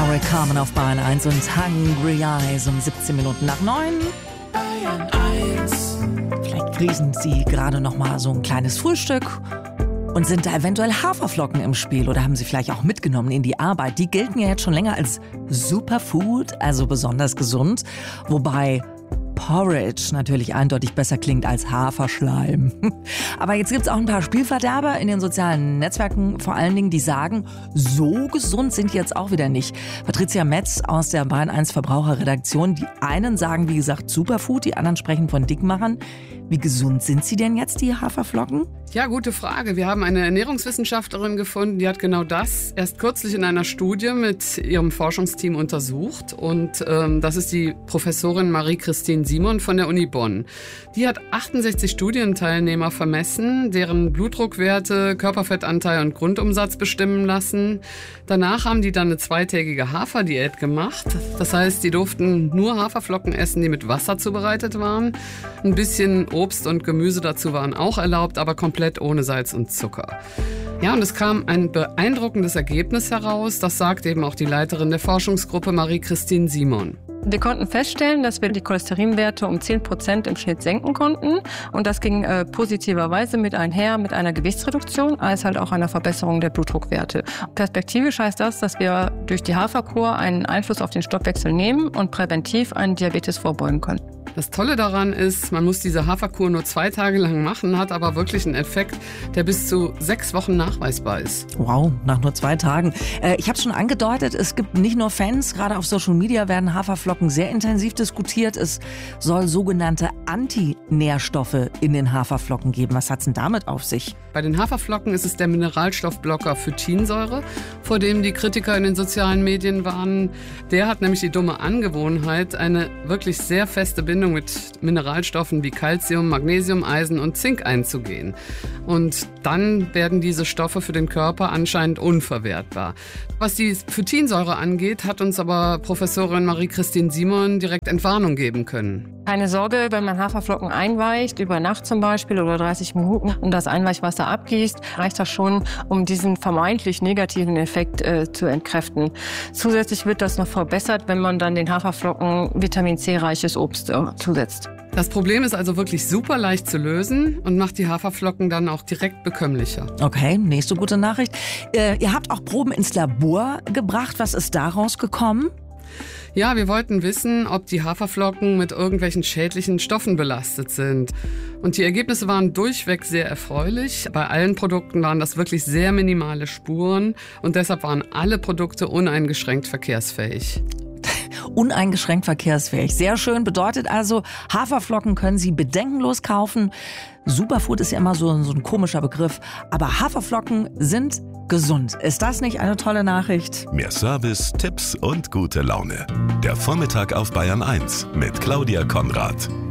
Eric Carmen auf Bayern 1 und Hungry Eyes um 17 Minuten nach 9. Bayern 1. Vielleicht kriegen Sie gerade noch mal so ein kleines Frühstück und sind da eventuell Haferflocken im Spiel oder haben Sie vielleicht auch mitgenommen in die Arbeit. Die gelten ja jetzt schon länger als Superfood, also besonders gesund, wobei Porridge natürlich eindeutig besser klingt als Haferschleim. Aber jetzt gibt es auch ein paar Spielverderber in den sozialen Netzwerken, vor allen Dingen, die sagen, so gesund sind die jetzt auch wieder nicht. Patricia Metz aus der Bayern 1 Verbraucherredaktion, die einen sagen, wie gesagt, Superfood, die anderen sprechen von Dickmachern. Wie gesund sind sie denn jetzt, die Haferflocken? Ja, gute Frage. Wir haben eine Ernährungswissenschaftlerin gefunden, die hat genau das erst kürzlich in einer Studie mit ihrem Forschungsteam untersucht. Und das ist die Professorin Marie-Christine Simon von der Uni Bonn. Die hat 68 Studienteilnehmer vermessen, deren Blutdruckwerte, Körperfettanteil und Grundumsatz bestimmen lassen. Danach haben die dann eine 2-tägige Haferdiät gemacht. Das heißt, die durften nur Haferflocken essen, die mit Wasser zubereitet waren. Ein bisschen Obst und Gemüse dazu waren auch erlaubt, aber komplett ohne Salz und Zucker. Ja, und es kam ein beeindruckendes Ergebnis heraus. Das sagt eben auch die Leiterin der Forschungsgruppe Marie-Christine Simon. Wir konnten feststellen, dass wir die Cholesterinwerte um 10% im Schnitt senken konnten. Und das ging positiverweise mit einher mit einer Gewichtsreduktion, als halt auch einer Verbesserung der Blutdruckwerte. Perspektivisch heißt das, dass wir durch die Haferkur einen Einfluss auf den Stoffwechsel nehmen und präventiv einen Diabetes vorbeugen können. Das Tolle daran ist, man muss diese Haferkur nur 2 Tage lang machen, hat aber wirklich einen Effekt, der bis zu 6 Wochen nachweisbar ist. Wow, nach nur 2 Tagen. Ich habe es schon angedeutet, es gibt nicht nur Fans, gerade auf Social Media werden Haferflocken sehr intensiv diskutiert. Es soll sogenannte Antinährstoffe in den Haferflocken geben. Was hat's denn damit auf sich? Bei den Haferflocken ist es der Mineralstoffblocker Phytinsäure, vor dem die Kritiker in den sozialen Medien warnen. Der hat nämlich die dumme Angewohnheit, eine wirklich sehr feste Bindung mit Mineralstoffen wie Calcium, Magnesium, Eisen und Zink einzugehen. Und dann werden diese Stoffe für den Körper anscheinend unverwertbar. Was die Phytinsäure angeht, hat uns aber Professorin Marie-Christine Simon direkt Entwarnung geben können. Keine Sorge, wenn man Haferflocken einweicht, über Nacht zum Beispiel oder 30 Minuten und das Einweichwasser abgießt, reicht das schon, um diesen vermeintlich negativen Effekt zu entkräften. Zusätzlich wird das noch verbessert, wenn man dann den Haferflocken Vitamin C-reiches Obst zusetzt. Das Problem ist also wirklich super leicht zu lösen und macht die Haferflocken dann auch direkt bekömmlicher. Okay, nächste gute Nachricht. Ihr habt auch Proben ins Labor gebracht. Was ist daraus gekommen? Ja, wir wollten wissen, ob die Haferflocken mit irgendwelchen schädlichen Stoffen belastet sind. Und die Ergebnisse waren durchweg sehr erfreulich. Bei allen Produkten waren das wirklich sehr minimale Spuren und deshalb waren alle Produkte uneingeschränkt verkehrsfähig. Uneingeschränkt verkehrsfähig. Sehr schön. Bedeutet also, Haferflocken können Sie bedenkenlos kaufen. Superfood ist ja immer so ein komischer Begriff. Aber Haferflocken sind gesund. Ist das nicht eine tolle Nachricht? Mehr Service, Tipps und gute Laune. Der Vormittag auf Bayern 1 mit Claudia Konrad.